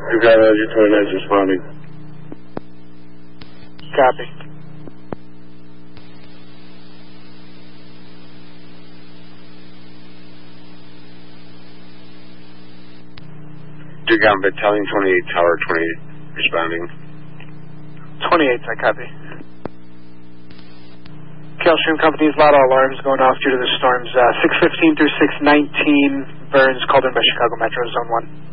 You got Roger 29 responding. Copy. Deer Ground Battalion 28, Tower 28, responding. 28, I copy. Calstream Company's loud alarms going off due to the storms 615 through 619, Burns called in by Chicago Metro, Zone 1.